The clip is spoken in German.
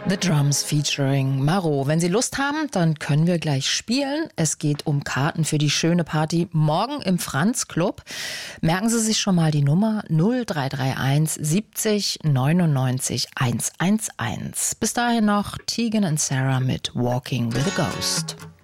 The Drums featuring Maro. Wenn Sie Lust haben, dann können wir gleich spielen. Es geht um Karten für die schöne Party morgen im Franz Club. Merken Sie sich schon mal die Nummer 0331 70 99 111. Bis dahin noch Tegan and Sarah mit Walking with a Ghost.